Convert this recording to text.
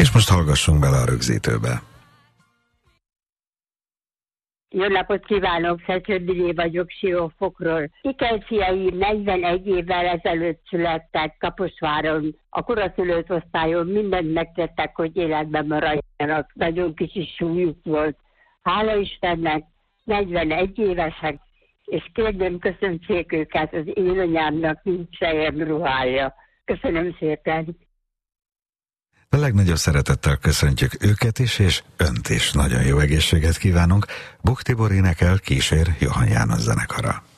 És most hallgassunk bele a rögzítőbe. Jó napot kívánok, Szecődilé vagyok Siófokról. Ikerfiai 41 évvel ezelőtt születtek Kaposváron. A koraszülött osztályon mindent megtettek, hogy életben maradjanak. Nagyon kicsi súlyuk volt. Hála Istennek, 41 évesek, és kérdem, köszöntsék őket, az én anyámnak nincs sejem ruhája. Köszönöm szépen. A legnagyobb szeretettel köszöntjük őket is, és önt is. Nagyon jó egészséget kívánunk. Buk Tibor énekel, kísér Johann János zenekara.